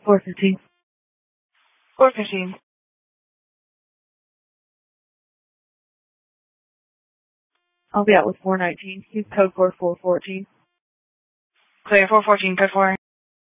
415. 415. I'll be out with 419. Use code 4414. Clear 414, code 4.